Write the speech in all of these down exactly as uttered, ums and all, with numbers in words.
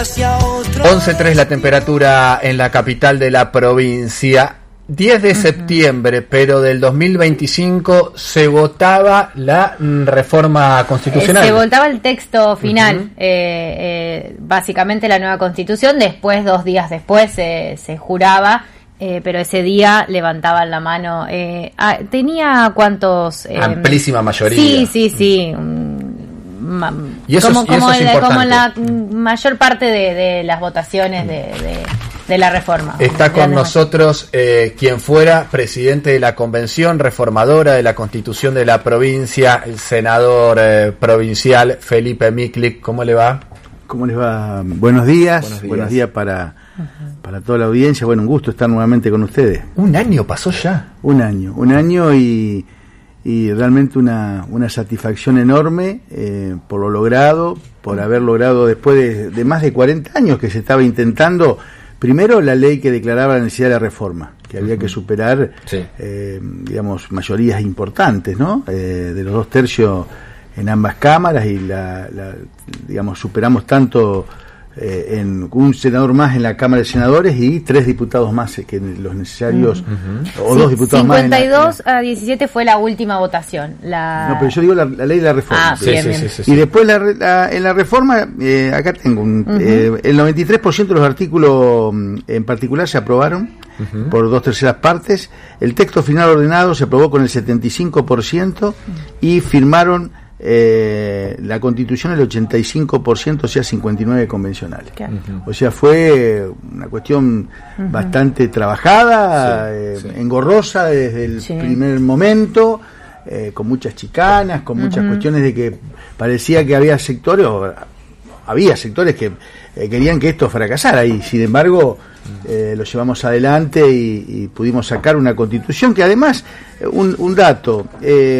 once tres la temperatura en la capital de la provincia. diez de septiembre, pero del dos mil veinticinco, se votaba la reforma constitucional. Eh, se votaba el texto final, uh-huh. eh, eh, básicamente la nueva constitución. Después, dos días después, se, se juraba, eh, pero ese día levantaban la mano. Eh, ah, ¿Tenía cuántos? Eh, Amplísima mayoría. Sí, sí, sí. Y eso, como, y eso como, es el, importante. como la mayor parte de, de las votaciones de, de, de la reforma. Está con Grandes nosotros eh, quien fuera presidente de la Convención Reformadora de la Constitución de la provincia, el senador eh, provincial Felipe Miklik. ¿Cómo le va? ¿Cómo les va? Buenos días. Buenos días, Buenos días para, uh-huh. para toda la audiencia. Bueno, un gusto estar nuevamente con ustedes. Un año pasó ya. Un año, un año y... y realmente una, una satisfacción enorme eh, por lo logrado, por haber logrado después de, de más de cuarenta años que se estaba intentando, primero la ley que declaraba la necesidad de la reforma, que había que superar, sí. eh, digamos, mayorías importantes, ¿no? Eh, de los dos tercios en ambas cámaras y la, la digamos, superamos tanto eh, en un senador más en la Cámara de Senadores y tres diputados más que los necesarios, uh-huh. o sí, dos diputados cincuenta y dos más. cincuenta y dos a diecisiete fue la última votación. La... No, pero yo digo la, la ley de la reforma. Ah, sí, bien, sí, bien. sí, sí, sí. Y después la, la, en la reforma, eh, acá tengo un, uh-huh. eh, el noventa y tres por ciento de los artículos en particular se aprobaron uh-huh. por dos terceras partes. El texto final ordenado se aprobó con el setenta y cinco por ciento uh-huh. y firmaron Eh, la Constitución el ochenta y cinco por ciento, o sea, cincuenta y nueve convencionales. Uh-huh. O sea, fue una cuestión uh-huh. bastante trabajada, sí, eh, sí. engorrosa desde el sí. primer momento, eh, con muchas chicanas, con muchas uh-huh. cuestiones de que parecía que había sectores, o había sectores que eh, querían que esto fracasara, y sin embargo eh, lo llevamos adelante y, y pudimos sacar una constitución que además, un, un dato, eh,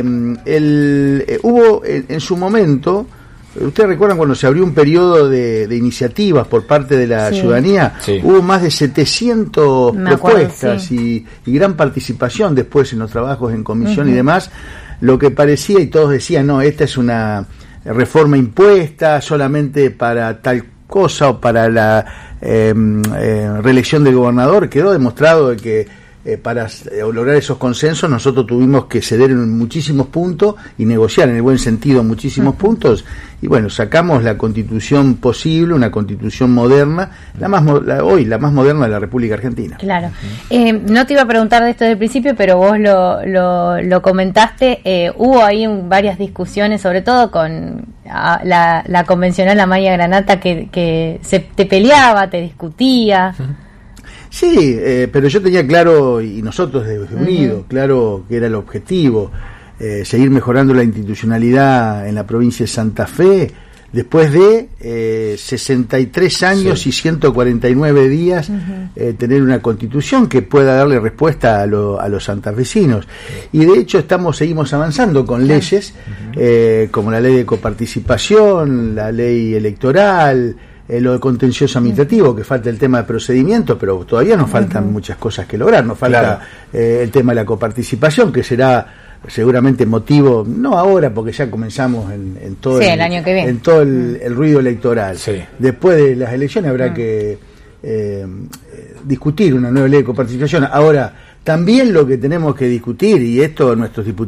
el, eh, hubo en, en su momento, ustedes recuerdan cuando se abrió un periodo de, de iniciativas por parte de la sí. ciudadanía, sí. hubo más de setecientas propuestas acuerdo, sí. y, y gran participación después en los trabajos en comisión uh-huh. y demás, lo que parecía, y todos decían, no, esta es una reforma impuesta solamente para tal cosa o para la eh, eh, reelección del gobernador. Quedó demostrado de que eh, para eh, lograr esos consensos nosotros tuvimos que ceder en muchísimos puntos y negociar en el buen sentido muchísimos uh-huh. puntos, y bueno, sacamos la constitución posible, una constitución moderna, la más la, hoy la más moderna de la República Argentina. Claro. Uh-huh. Eh, no te iba a preguntar de esto desde el principio, pero vos lo, lo, lo comentaste. Eh, hubo ahí un, varias discusiones, sobre todo con a, la, la convencional Amaya Granata, que, que se te peleaba, te discutía. Uh-huh. Sí, eh, pero yo tenía claro, y nosotros desde Unidos, uh-huh. claro que era el objetivo, eh, seguir mejorando la institucionalidad en la provincia de Santa Fe, después de eh, sesenta y tres años sí. y ciento cuarenta y nueve días, uh-huh. eh, tener una constitución que pueda darle respuesta a, lo, a los santafesinos. Y de hecho estamos seguimos avanzando con leyes, uh-huh. eh, como la ley de coparticipación, la ley electoral, Eh, lo de contencioso administrativo, que falta el tema de procedimiento, pero todavía nos faltan uh-huh. muchas cosas que lograr. Nos falta claro. eh, el tema de la coparticipación, que será seguramente motivo, no ahora, porque ya comenzamos en, en todo, sí, el, el año que viene. En todo el, el ruido electoral. Sí. Después de las elecciones habrá uh-huh. que eh, discutir una nueva ley de coparticipación. Ahora, también lo que tenemos que discutir, y esto nuestros diputados